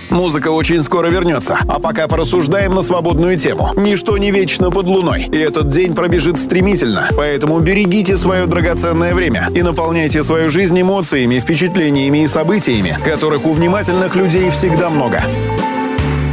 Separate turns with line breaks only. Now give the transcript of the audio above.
Музыка очень скоро вернется, а пока порассуждаем на свободную тему. Ничто не вечно под луной, и этот день пробежит стремительно. Поэтому берегите свое драгоценное время и наполняйте свою жизнь эмоциями, впечатлениями и событиями, которых у внимательных людей всегда много.